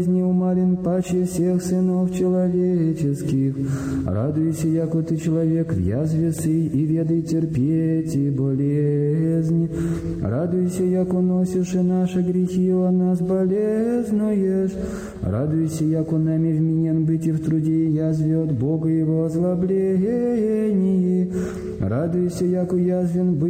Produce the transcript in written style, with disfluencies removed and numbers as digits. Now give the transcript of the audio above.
болезни умален паче всех сынов человеческих. Радуйся, яко ты человек в язве сый, и ведай терпеть и болезни. Радуйся, яко носишь и наши грехи, о нас болезнуешь. Радуйся, яко нами вменен быть и в труде и язве от Бога его озлоблении. Радуйся, яко язвен быть